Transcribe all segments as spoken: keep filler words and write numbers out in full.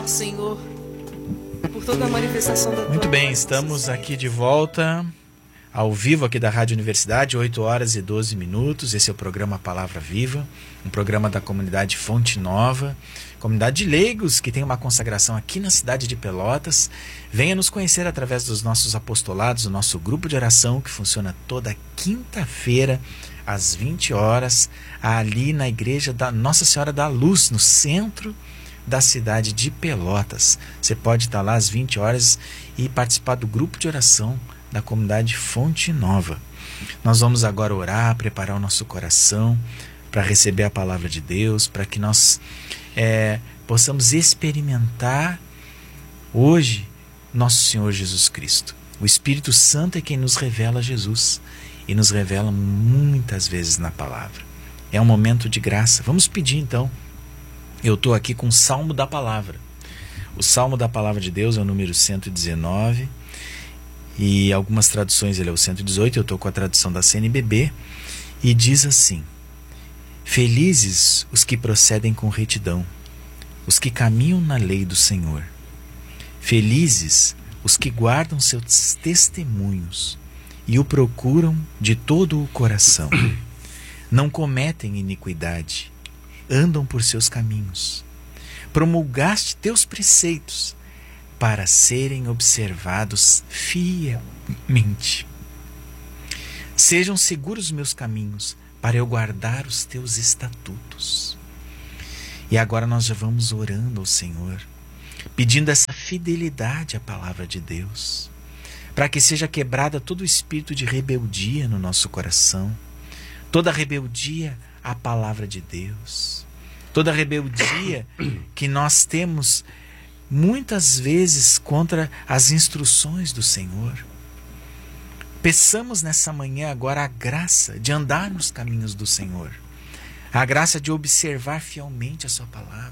louvado, Senhor, por toda a manifestação da tua Muito bem, glória, estamos nossa aqui de volta, ao vivo aqui da Rádio Universidade, oito horas e doze minutos. Esse é o programa Palavra Viva, um programa da comunidade Fonte Nova, comunidade de leigos que tem uma consagração aqui na cidade de Pelotas. Venha nos conhecer através dos nossos apostolados, o nosso grupo de oração que funciona toda quinta-feira, às vinte horas, ali na igreja da Nossa Senhora da Luz, no centro da cidade de Pelotas. Você pode estar lá às vinte horas e participar do grupo de oração da comunidade Fonte Nova. Nós vamos agora orar, preparar o nosso coração para receber a palavra de Deus, para que nós é, possamos experimentar hoje nosso Senhor Jesus Cristo. O Espírito Santo é quem nos revela Jesus e nos revela muitas vezes na palavra. É um momento de graça. Vamos pedir então. Eu estou aqui com o Salmo da Palavra. O Salmo da Palavra de Deus é o número cento e dezenove. E algumas traduções ele é o cento e dezoito. Eu estou com a tradução da C N B B. E diz assim: Felizes os que procedem com retidão, os que caminham na lei do Senhor. Felizes os que guardam seus testemunhos e o procuram de todo o coração. Não cometem iniquidade, andam por seus caminhos. Promulgaste teus preceitos para serem observados fielmente. Sejam seguros meus caminhos, para eu guardar os teus estatutos. E agora nós já vamos orando ao Senhor, pedindo essa fidelidade à palavra de Deus, para que seja quebrada todo o espírito de rebeldia no nosso coração, toda rebeldia à palavra de Deus, toda rebeldia que nós temos muitas vezes contra as instruções do Senhor. Peçamos nessa manhã agora a graça de andar nos caminhos do Senhor, a graça de observar fielmente a sua palavra.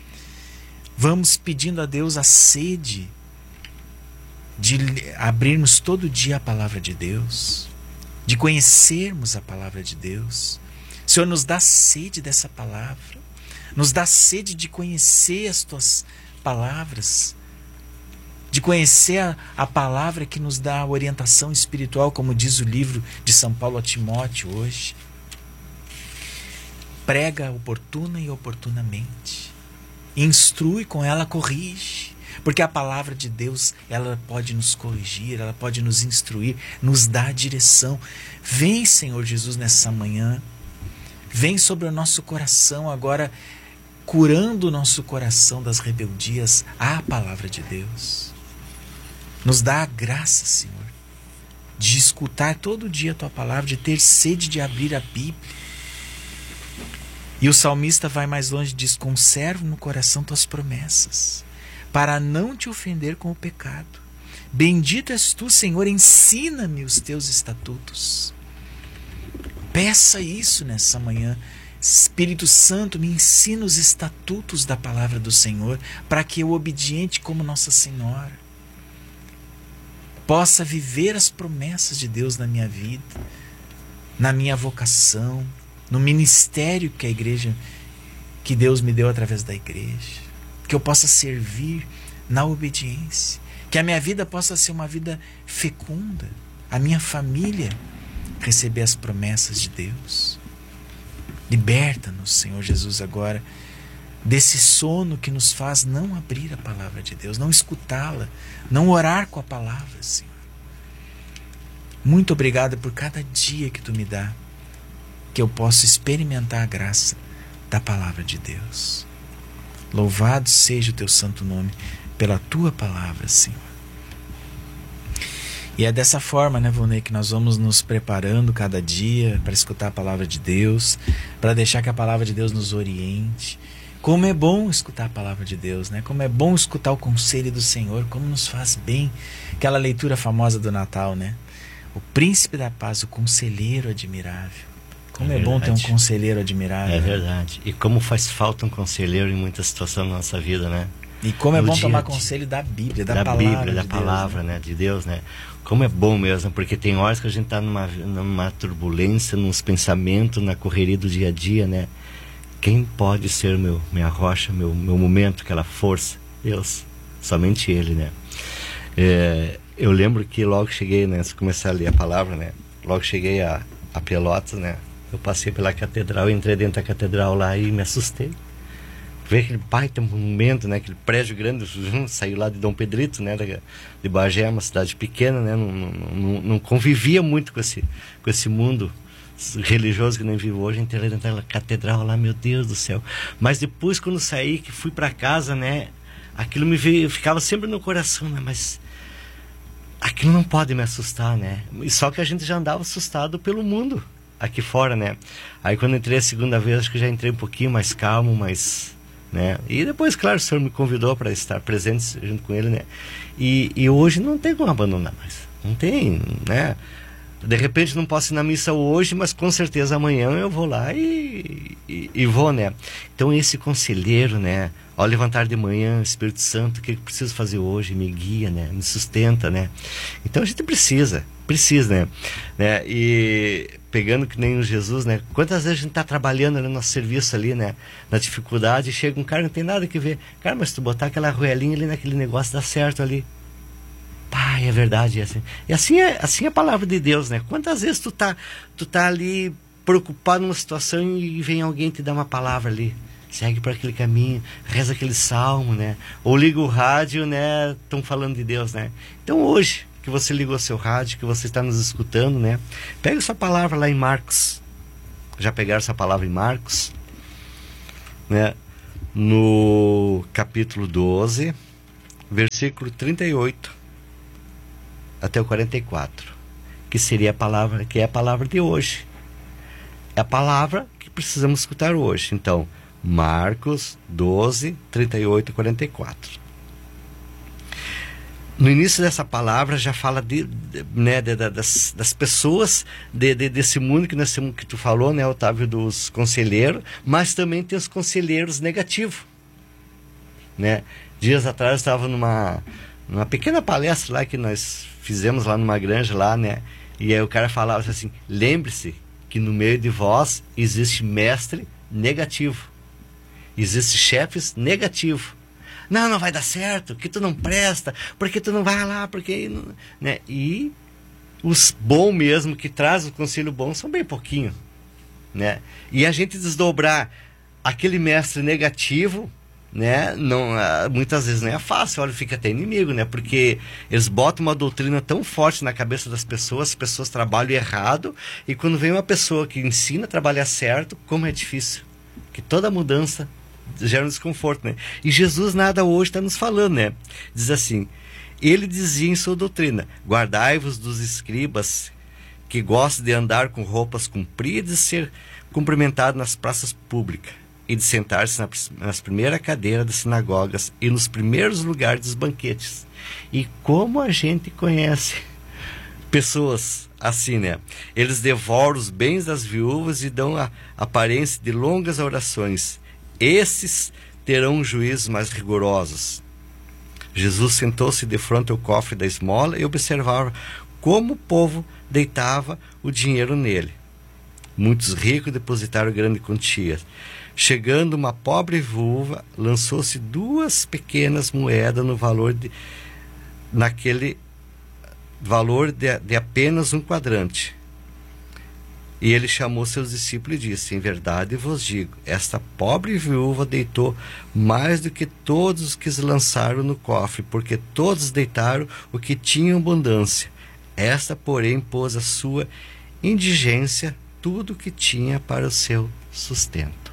Vamos pedindo a Deus a sede de abrirmos todo dia a palavra de Deus, de conhecermos a palavra de Deus. O Senhor nos dá sede dessa palavra, nos dá sede de conhecer as tuas palavras, de conhecer a, a palavra que nos dá a orientação espiritual, como diz o livro de São Paulo a Timóteo hoje. Prega oportuna e oportunamente, instrui, com ela corrige, porque a palavra de Deus, ela pode nos corrigir, ela pode nos instruir, nos dar direção. Vem, Senhor Jesus, nessa manhã, vem sobre o nosso coração agora, curando o nosso coração das rebeldias à palavra de Deus. Nos dá a graça, Senhor, de escutar todo dia a tua palavra, de ter sede de abrir a Bíblia. E o salmista vai mais longe e diz: conservo no coração tuas promessas, para não te ofender com o pecado. Bendito és tu, Senhor, ensina-me os teus estatutos. Peça isso nessa manhã. Espírito Santo, me ensina os estatutos da palavra do Senhor, para que eu, obediente como Nossa Senhora, possa viver as promessas de Deus na minha vida, na minha vocação, no ministério que a igreja, que Deus me deu através da igreja, que eu possa servir na obediência, que a minha vida possa ser uma vida fecunda, a minha família receber as promessas de Deus. Liberta-nos, Senhor Jesus, agora desse sono que nos faz não abrir a palavra de Deus, não escutá-la, não orar com a palavra, Senhor. Muito obrigado por cada dia que tu me dá, que eu possa experimentar a graça da palavra de Deus. Louvado seja o teu santo nome pela tua palavra, Senhor. E é dessa forma, né, Vonei, que nós vamos nos preparando cada dia para escutar a palavra de Deus, para deixar que a palavra de Deus nos oriente. Como é bom escutar a palavra de Deus, né? Como é bom escutar o conselho do Senhor, como nos faz bem. Aquela leitura famosa do Natal, né? O príncipe da paz, o conselheiro admirável. Como é, é bom ter um conselheiro admirável. É verdade. E como faz falta um conselheiro em muitas situações da nossa vida, né? E como é no bom dia tomar a dia. conselho da Bíblia, da, da palavra Bíblia, da de palavra, Deus, né? né? De Deus, né? Como é bom mesmo, porque tem horas que a gente está numa, numa turbulência, nos pensamentos, na correria do dia a dia, né? Quem pode ser meu, minha rocha, meu, meu momento, aquela força? Deus, somente Ele, né? É, eu lembro que logo cheguei, né, se começar a ler a palavra, né, logo cheguei a, a Pelotas, né, eu passei pela catedral, entrei dentro da catedral lá e me assustei. Ver aquele baita monumento, né, aquele prédio grande, saiu lá de Dom Pedrito, né, de Bagé, uma cidade pequena, né, não, não, não convivia muito com esse, com esse mundo religioso que nem vivo hoje. Entrei dentro da catedral lá, meu Deus do céu. Mas depois, quando saí, que fui para casa, né, aquilo me veio, ficava sempre no coração, né, mas aquilo não pode me assustar, né, e só que a gente já andava assustado pelo mundo aqui fora, né. Aí quando entrei a segunda vez, acho que já entrei um pouquinho mais calmo, mais... né? E depois, claro, o Senhor me convidou para estar presente junto com Ele, né? E, e hoje não tem como abandonar mais, não tem, né? De repente não posso ir na missa hoje, mas com certeza amanhã eu vou lá e, e, e vou, né? Então esse conselheiro, né? Ao levantar de manhã, Espírito Santo, o que eu preciso fazer hoje? Me guia, né? Me sustenta, né? Então a gente precisa, precisa, né? né? E pegando que nem o Jesus, né? Quantas vezes a gente está trabalhando ali no nosso serviço ali, né? Na dificuldade, chega um cara, não tem nada que ver. Cara, mas se tu botar aquela arruelinha ali naquele negócio, dá certo ali. Pai, é verdade, é assim. E assim é, assim é a palavra de Deus, né? Quantas vezes tu tá, tu tá ali preocupado numa situação e vem alguém te dar uma palavra ali. Segue por aquele caminho, reza aquele salmo, né? Ou liga o rádio, né? Estão falando de Deus, né? Então hoje, que você ligou seu rádio, que você está nos escutando, né? Pega essa palavra lá em Marcos. Já pegaram essa palavra em Marcos? Né? No capítulo doze, versículo trinta e oito até o quarenta e quatro, que seria a palavra, que é a palavra de hoje. É a palavra que precisamos escutar hoje. Então, Marcos doze, trinta e oito a quarenta e quatro. No início dessa palavra já fala de, de, né, de, de, das, das pessoas de, de, desse mundo que nós temos, que tu falou, né, Otávio, dos conselheiros, mas também tem os conselheiros negativos, né? Dias atrás eu estava numa, numa pequena palestra lá que nós fizemos lá numa granja lá, né? E aí o cara falava assim: lembre-se que no meio de vós existe mestre negativo, existe chefes negativo. Não, não vai dar certo, que tu não presta, porque tu não vai lá, porque... Não, né? E os bons mesmo, que traz o conselho bom, são bem pouquinho, né? E a gente desdobrar aquele mestre negativo, né? Não, muitas vezes não é fácil, olha, fica até inimigo, né? Porque eles botam uma doutrina tão forte na cabeça das pessoas, as pessoas trabalham errado, e quando vem uma pessoa que ensina a trabalhar certo, como é difícil. Que toda mudança gera um desconforto, né? E Jesus nada hoje está nos falando, né? Diz assim: ele dizia em sua doutrina: guardai-vos dos escribas que gostam de andar com roupas compridas e ser cumprimentados nas praças públicas e de sentar-se na, nas primeiras cadeiras das sinagogas e nos primeiros lugares dos banquetes. E como a gente conhece pessoas assim, né? Eles devoram os bens das viúvas e dão a aparência de longas orações. Esses terão juízos mais rigorosos. Jesus sentou-se de frente ao cofre da esmola e observava como o povo deitava o dinheiro nele. Muitos ricos depositaram grande quantia. Chegando uma pobre viúva, lançou-se duas pequenas moedas no valor de naquele valor de, de apenas um quadrante. E ele chamou seus discípulos e disse: em verdade vos digo, esta pobre viúva deitou mais do que todos os que se lançaram no cofre, porque todos deitaram o que tinham abundância. Esta, porém, pôs a sua indigência tudo o que tinha para o seu sustento.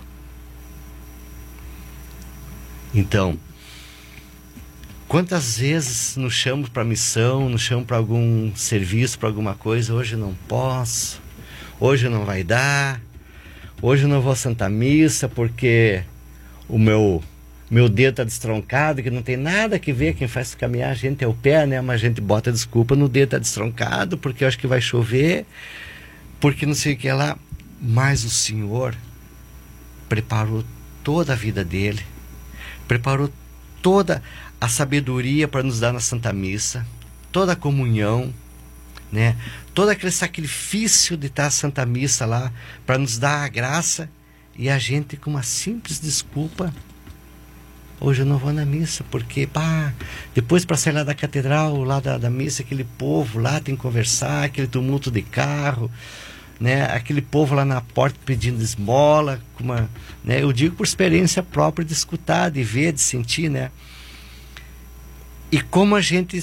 Então, quantas vezes nos chamam para missão, nos chamam para algum serviço, para alguma coisa: hoje não posso, hoje não vai dar, hoje eu não vou à Santa Missa porque o meu, meu dedo está destroncado, que não tem nada que ver, quem faz caminhar a gente é o pé, né? Mas a gente bota desculpa no dedo está destroncado, porque eu acho que vai chover, porque não sei o que lá. Mas o Senhor preparou toda a vida dele, preparou toda a sabedoria para nos dar na Santa Missa, toda a comunhão, né? Todo aquele sacrifício de estar a Santa Missa lá para nos dar a graça, e a gente, com uma simples desculpa, Hoje eu não vou na missa, porque, pá, depois para sair lá da catedral, lá da, da missa, aquele povo lá tem que conversar, aquele tumulto de carro, né? Aquele povo lá na porta pedindo esmola, com uma, né? Eu digo por experiência própria de escutar, de ver, de sentir, né? E como a gente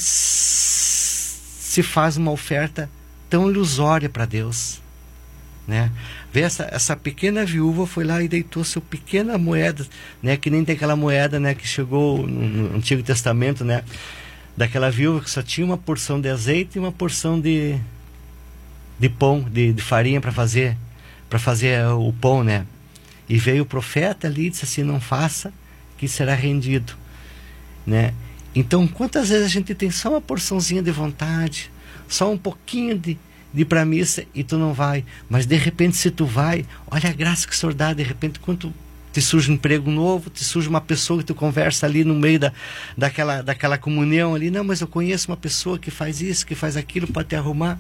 se faz uma oferta tão ilusória para Deus, né? Vê, essa, essa pequena viúva foi lá e deitou sua pequena moeda, né? Que nem tem aquela moeda, né? Que chegou no, no Antigo Testamento, né? Daquela viúva que só tinha uma porção de azeite e uma porção de, de pão, de, de farinha para fazer, para fazer o pão, né? E veio o profeta ali e disse assim: não faça, que será rendido, né? Então, quantas vezes a gente tem só uma porçãozinha de vontade, só um pouquinho de, de ir para a missa e tu não vai, mas de repente se tu vai, olha a graça que o Senhor dá, de repente quando te surge um emprego novo, te surge uma pessoa que tu conversa ali no meio da, daquela, daquela comunhão ali, não, mas eu conheço uma pessoa que faz isso, que faz aquilo, pode te arrumar.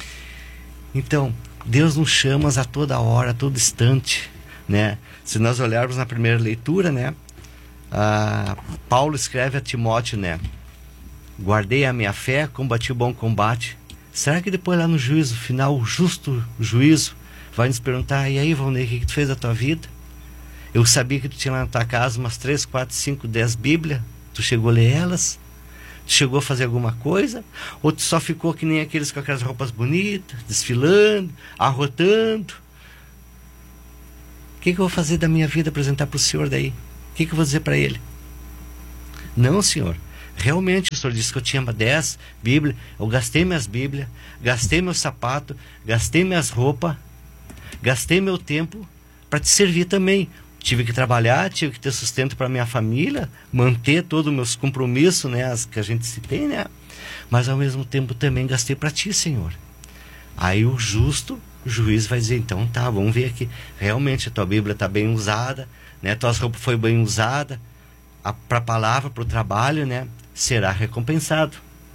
Então, Deus nos chama a toda hora, a todo instante, né? Se nós olharmos na primeira leitura, né? Ah, Paulo escreve a Timóteo, né? Guardei a minha fé, combati o bom combate. Será que depois lá no juízo final, o justo juízo, vai nos perguntar: e aí, Valnei, o que tu fez da tua vida? Eu sabia que tu tinha lá na tua casa umas três, quatro, cinco, dez Bíblias. Tu chegou a ler elas? Tu chegou a fazer alguma coisa? Ou tu só ficou que nem aqueles com aquelas roupas bonitas, desfilando, arrotando? O que, que eu vou fazer da minha vida, apresentar para o Senhor daí? O que, que eu vou dizer para ele? Não, Senhor. Realmente o Senhor disse que eu tinha dez Bíblias. Eu gastei minhas Bíblias, gastei meu sapato, gastei minhas roupas, gastei meu tempo para te servir também. Tive que trabalhar, tive que ter sustento para minha família, manter todos os meus compromissos, né, as que a gente se tem, né? Mas ao mesmo tempo também gastei para ti, Senhor. Aí o justo juiz vai dizer: então tá, vamos ver aqui. Realmente a tua Bíblia está bem usada, né? Tuas roupas foi bem usada, para a palavra, para o trabalho, né? Será recompensado,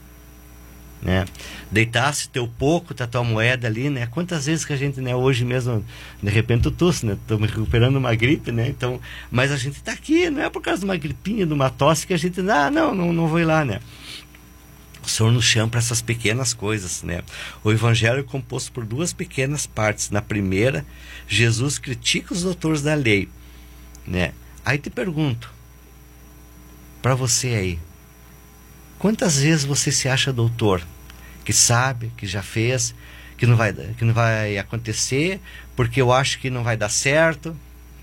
né? Deitasse teu pouco da tua moeda ali, né? Quantas vezes que a gente, né? Hoje mesmo, de repente eu tosse, né? Estou me recuperando uma gripe, né? Então, mas a gente está aqui, não é por causa de uma gripinha, de uma tosse que a gente, ah, não, não, não vou ir lá, né? O Senhor nos chama para essas pequenas coisas, né? O Evangelho é composto por duas pequenas partes. Na primeira, Jesus critica os doutores da lei, né? Aí te pergunto, para você aí, quantas vezes você se acha doutor, que sabe, que já fez, que não vai, que não vai acontecer, porque eu acho que não vai dar certo?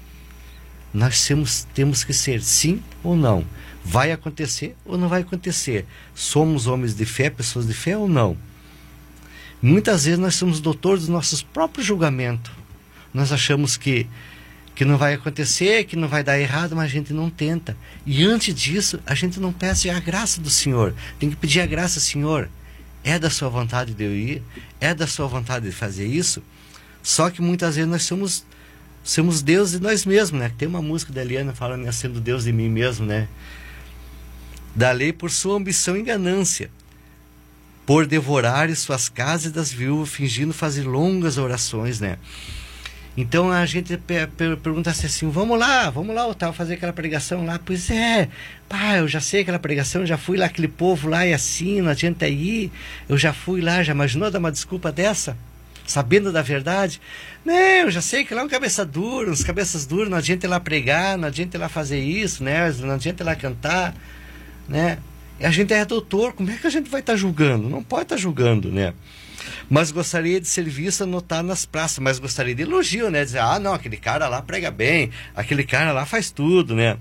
Nós temos, temos que ser sim ou não. Vai acontecer ou não vai acontecer? Somos homens de fé, pessoas de fé ou não? Muitas vezes nós somos doutores dos nossos próprios julgamentos. Nós achamos que que não vai acontecer, que não vai dar errado, mas a gente não tenta. E antes disso, a gente não pede a graça do Senhor. Tem que pedir a graça: Senhor, é da sua vontade de eu ir? É da sua vontade de fazer isso? Só que muitas vezes nós somos, somos Deus de nós mesmos, né? Tem uma música da Eliana falando, né? Sendo Deus de mim mesmo, né? Da lei por sua ambição e ganância, por devorar suas casas das viúvas, fingindo fazer longas orações, né? Então a gente per per pergunta assim: vamos lá, vamos lá, Otávio, fazer aquela pregação lá. Pois é, pá, eu já sei aquela pregação, já fui lá, aquele povo lá e assim, não adianta ir. Eu já fui lá, já imaginou dar uma desculpa dessa? Sabendo da verdade? Não, eu já sei que lá é um cabeça dura, uns cabeças duras, não adianta ir lá pregar, não adianta ir lá fazer isso, né? Não adianta ir lá cantar, né? E a gente é doutor, como é que a gente vai estar tá julgando? Não pode estar tá julgando, né? Mas gostaria de ser visto, anotar nas praças, mas gostaria de elogio, né? Dizer: ah, não, aquele cara lá prega bem, aquele cara lá faz tudo, né?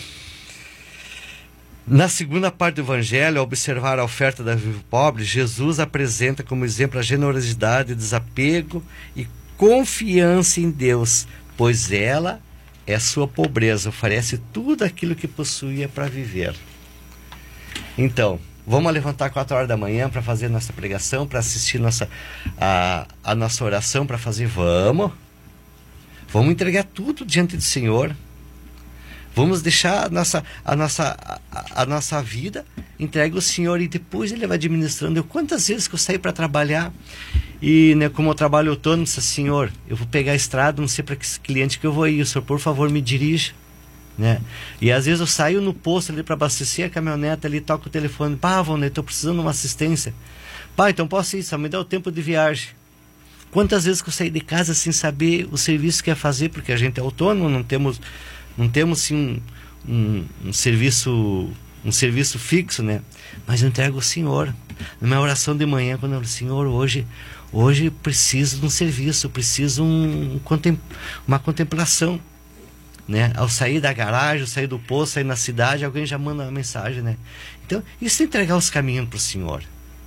Na segunda parte do Evangelho, ao observar a oferta da viúva pobre, Jesus apresenta como exemplo a generosidade, desapego e confiança em Deus, pois ela é sua pobreza, oferece tudo aquilo que possuía para viver. Então, vamos levantar quatro horas da manhã para fazer nossa pregação, para assistir nossa, a, a nossa oração, para fazer, vamos. Vamos entregar tudo diante do Senhor. Vamos deixar a nossa, a nossa, a, a nossa vida entregue ao Senhor e depois Ele vai administrando. Eu, quantas vezes que eu saí para trabalhar e, né, como eu trabalho autônomo, disse: Senhor, eu vou pegar a estrada, não sei para que cliente que eu vou ir, o Senhor, por favor, me dirija. né? E às vezes eu saio no posto ali para abastecer a caminhonete ali, toco o telefone, pá, Valnei, estou precisando de uma assistência. Pá, então posso ir, só me dá o tempo de viagem. Quantas vezes que eu saí de casa sem saber o serviço que ia fazer, porque a gente é autônomo, não temos, não temos sim, um, um, um serviço, um serviço fixo, né? Mas eu entrego ao Senhor. Na minha oração de manhã, quando eu falo, Senhor, hoje, hoje preciso de um serviço, preciso um, um contem, uma contemplação, né? Ao sair da garagem, ao sair do posto, sair na cidade, alguém já manda uma mensagem, né? Então, isso é entregar os caminhos para o Senhor.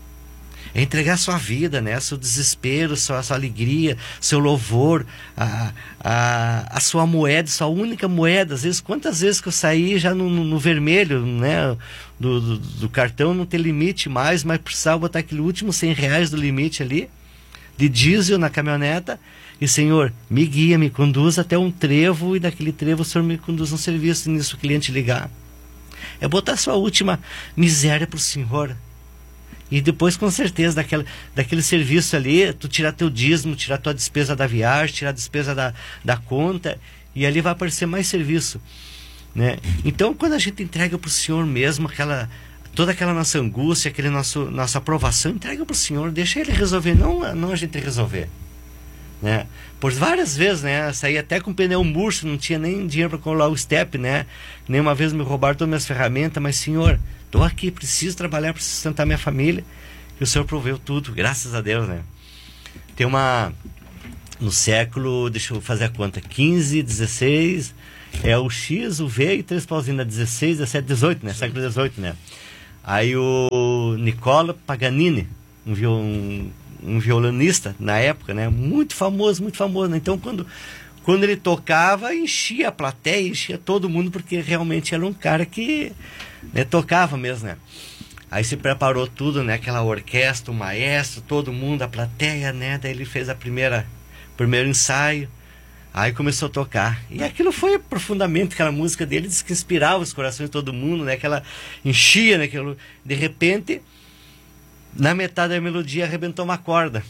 É entregar a sua vida, né? Seu desespero, sua, sua alegria, seu louvor, a, a, a sua moeda, sua única moeda. Às vezes, quantas vezes que eu saí já no, no, no vermelho, né? Do, do, do cartão não tem limite mais, mas precisava botar aquele último cem reais do limite ali, de diesel na caminhoneta. E, Senhor, me guia, me conduz até um trevo, e daquele trevo o Senhor me conduz a um serviço, e nisso o cliente ligar. É botar a sua última miséria para o Senhor. E depois, com certeza, daquela, daquele serviço ali, tu tirar teu dízimo, tirar tua despesa da viagem, tirar a despesa da, da conta, e ali vai aparecer mais serviço, né? Então, quando a gente entrega para o Senhor mesmo aquela, toda aquela nossa angústia, aquele nosso, nossa aprovação, entrega para o Senhor, deixa Ele resolver, não, não a gente resolver, né? Por várias vezes, né? Saí até com pneu murcho, não tinha nem dinheiro para colar o step, né? Nem uma vez me roubaram todas as minhas ferramentas, mas, Senhor, estou aqui, preciso trabalhar para sustentar minha família, e o Senhor proveu tudo, graças a Deus, né? Tem uma, no século, deixa eu fazer a conta, quinze, dezesseis, é o X, o V e três pauzinhos, dezesseis, dezessete, dezoito, né? Século dezoito, né? Aí o Nicola Paganini, um, viol, um, um violonista na época, né? Muito famoso, muito famoso, né? Então, quando... Quando ele tocava, enchia a plateia, enchia todo mundo, porque realmente era um cara que, né, tocava mesmo, né? Aí se preparou tudo, né? Aquela orquestra, o maestro, todo mundo, a plateia, né? Daí ele fez a primeira, primeiro ensaio, aí começou a tocar. E aquilo foi profundamente, aquela música dele, diz que inspirava os corações de todo mundo, né? Aquela enchia, né? Aquilo, de repente, na metade da melodia, arrebentou uma corda.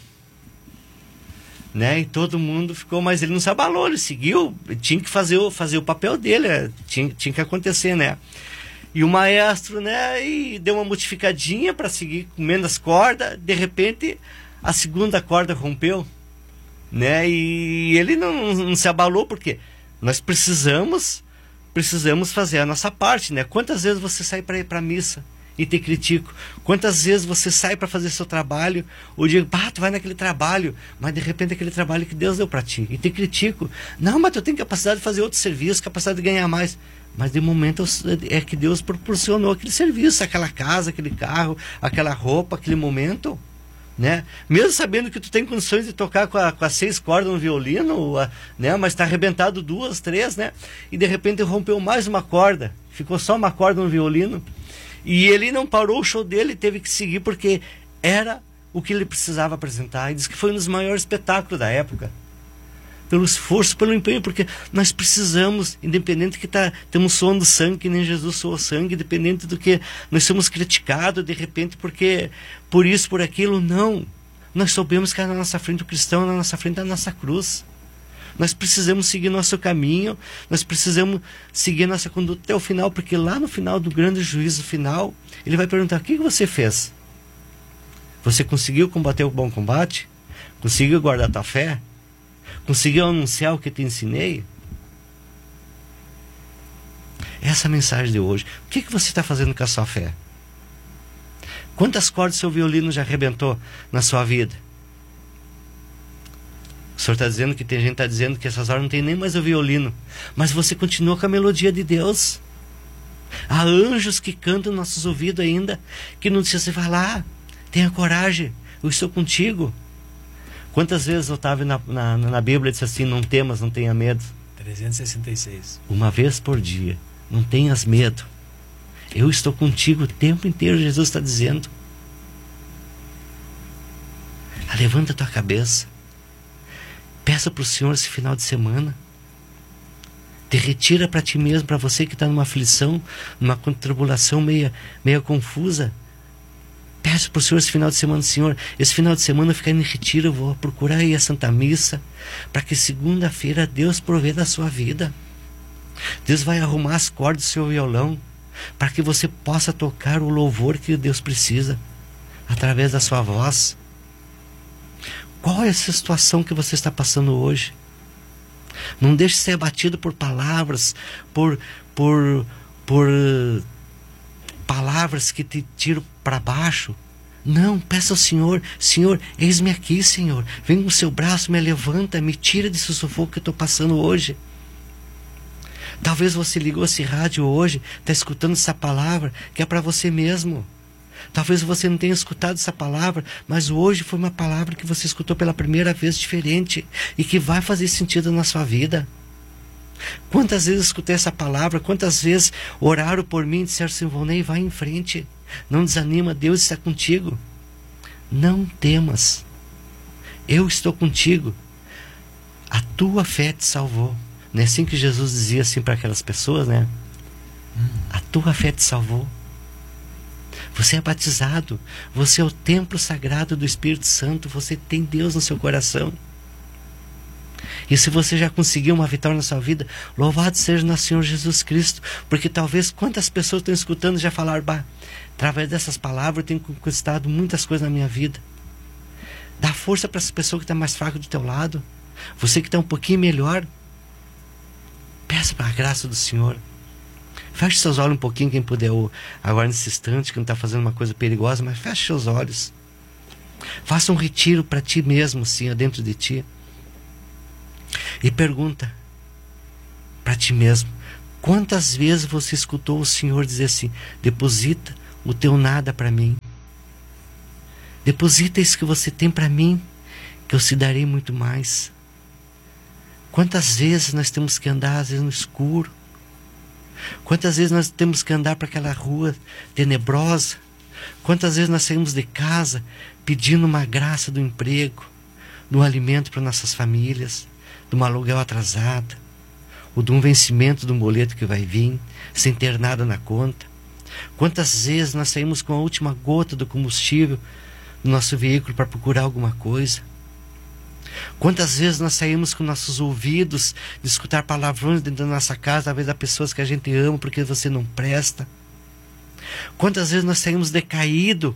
Né? E todo mundo ficou, mas ele não se abalou, ele seguiu, tinha que fazer o, fazer o papel dele, tinha, tinha que acontecer, né? E o maestro, né, e deu uma modificadinha para seguir comendo as cordas, de repente a segunda corda rompeu, né? E ele não, não se abalou, porque nós precisamos precisamos fazer a nossa parte, né? Quantas vezes você sai para ir para a missa e te critico? Quantas vezes você sai para fazer seu trabalho, ou digo, pá, tu vai naquele trabalho, mas de repente é aquele trabalho que Deus deu para ti, e te critico. Não, mas tu tem capacidade de fazer outro serviço, capacidade de ganhar mais. Mas de momento é que Deus proporcionou aquele serviço, aquela casa, aquele carro, aquela roupa, aquele momento, né? Mesmo sabendo que tu tem condições de tocar com, a, com as seis cordas no violino, a, né? Mas está arrebentado duas, três, né? E de repente rompeu mais uma corda, ficou só uma corda no violino. E ele não parou o show dele, teve que seguir, porque era o que ele precisava apresentar. E diz que foi um dos maiores espetáculos da época. Pelo esforço, pelo empenho, porque nós precisamos, independente que tá, estamos suando sangue, que nem Jesus suou sangue, independente do que nós somos criticados, de repente, porque por isso, por aquilo, não. Nós sabemos que na nossa frente o cristão, na nossa frente a nossa cruz. Nós precisamos seguir nosso caminho, nós precisamos seguir nossa conduta até o final, porque lá no final do grande juízo final, ele vai perguntar, o que você fez? Você conseguiu combater o bom combate? Conseguiu guardar a tua fé? Conseguiu anunciar o que te ensinei? Essa é a mensagem de hoje. O que, que você está fazendo com a sua fé? Quantas cordas seu violino já arrebentou na sua vida? O Senhor está dizendo que tem gente que está dizendo que essas horas não tem nem mais o violino, mas você continua com a melodia de Deus. Há anjos que cantam nos nossos ouvidos ainda, que não precisa se falar. Tenha coragem, eu estou contigo. Quantas vezes, Otávio, na, na, na Bíblia diz assim, não temas, não tenha medo? trezentos e sessenta e seis. Uma vez por dia, não tenhas medo. Eu estou contigo o tempo inteiro, Jesus está dizendo. Levanta a tua cabeça. Peça para o Senhor esse final de semana. Te retira para ti mesmo, para você que está numa aflição, numa tribulação meia, meia confusa. Peço para o Senhor esse final de semana, Senhor, esse final de semana eu ficar em retiro, eu vou procurar aí a Santa Missa, para que segunda-feira Deus provê da sua vida. Deus vai arrumar as cordas do seu violão para que você possa tocar o louvor que Deus precisa através da sua voz. Qual é essa situação que você está passando hoje? Não deixe ser abatido por palavras, por, por, por palavras que te tiram para baixo. Não, peça ao Senhor: Senhor, eis-me aqui, Senhor. Vem com o seu braço, me levanta, me tira desse sufoco que eu estou passando hoje. Talvez você ligou esse rádio hoje, está escutando essa palavra que é para você mesmo. Talvez você não tenha escutado essa palavra, mas hoje foi uma palavra que você escutou pela primeira vez diferente e que vai fazer sentido na sua vida. Quantas vezes eu escutei essa palavra, quantas vezes oraram por mim e disseram: Silvonei, vai em frente, não desanima, Deus está contigo. Não temas, eu estou contigo, a tua fé te salvou. Não é assim que Jesus dizia assim para aquelas pessoas, né? Hum. A tua fé te salvou. Você é batizado, você é o templo sagrado do Espírito Santo, você tem Deus no seu coração. E se você já conseguiu uma vitória na sua vida, louvado seja nosso Senhor Jesus Cristo, porque talvez quantas pessoas estão escutando já falaram: bah, através dessas palavras eu tenho conquistado muitas coisas na minha vida. Dá força para essa pessoa que está mais fraca do teu lado, você que está um pouquinho melhor. Peça para a graça do Senhor. Feche seus olhos um pouquinho, quem puder, agora nesse instante, que não está fazendo uma coisa perigosa, mas feche seus olhos. Faça um retiro para ti mesmo, assim, dentro de ti. E pergunta para ti mesmo: quantas vezes você escutou o Senhor dizer assim: deposita o teu nada para mim. Deposita isso que você tem para mim, que eu te darei muito mais. Quantas vezes nós temos que andar, às vezes, no escuro? Quantas vezes nós temos que andar para aquela rua tenebrosa? Quantas vezes nós saímos de casa pedindo uma graça do emprego, do alimento para nossas famílias, de um aluguel atrasado, ou de um vencimento de um boleto que vai vir, sem ter nada na conta? Quantas vezes nós saímos com a última gota do combustível do nosso veículo para procurar alguma coisa? Quantas vezes nós saímos com nossos ouvidos de escutar palavrões dentro da nossa casa, talvez das pessoas que a gente ama, porque você não presta? Quantas vezes nós saímos decaído,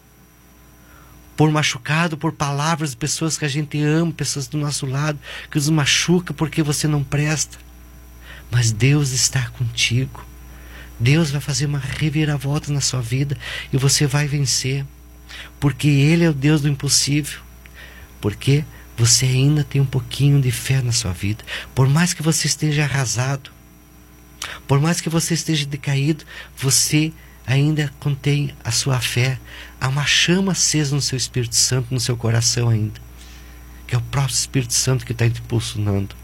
por machucado, por palavras de pessoas que a gente ama, pessoas do nosso lado, que nos machucam porque você não presta? Mas Deus está contigo. Deus vai fazer uma reviravolta na sua vida e você vai vencer, porque Ele é o Deus do impossível. Porque você ainda tem um pouquinho de fé na sua vida. Por mais que você esteja arrasado, por mais que você esteja decaído, você ainda contém a sua fé. Há uma chama acesa no seu Espírito Santo, no seu coração ainda, que é o próprio Espírito Santo que está te impulsionando.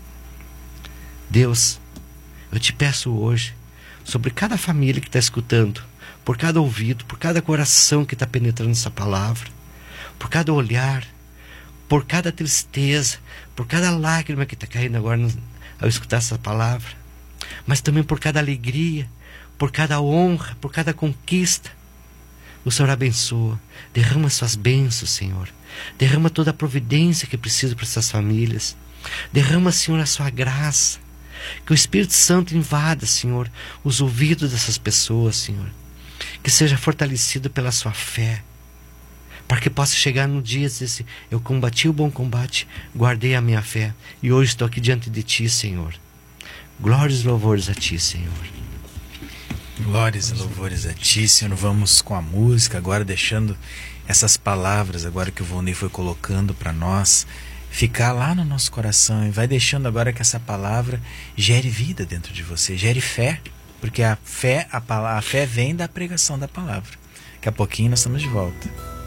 Deus, eu te peço hoje, sobre cada família que está escutando, por cada ouvido, por cada coração que está penetrando essa palavra, por cada olhar, por cada tristeza, por cada lágrima que está caindo agora no, ao escutar essa palavra, mas também por cada alegria, por cada honra, por cada conquista. O Senhor abençoa, derrama suas bênçãos, Senhor, derrama toda a providência que precisa para essas famílias, derrama, Senhor, a sua graça, que o Espírito Santo invada, Senhor, os ouvidos dessas pessoas, Senhor, que seja fortalecido pela sua fé, para que possa chegar no dia e dizer assim: eu combati o bom combate, guardei a minha fé, e hoje estou aqui diante de Ti, Senhor. Glórias e louvores a Ti, Senhor. Glórias e louvores a Ti, Senhor. Vamos com a música agora, deixando essas palavras agora que o Volney foi colocando para nós, ficar lá no nosso coração, e vai deixando agora que essa palavra gere vida dentro de você, gere fé, porque a fé, a, a fé vem da pregação da palavra. Daqui a pouquinho nós estamos de volta.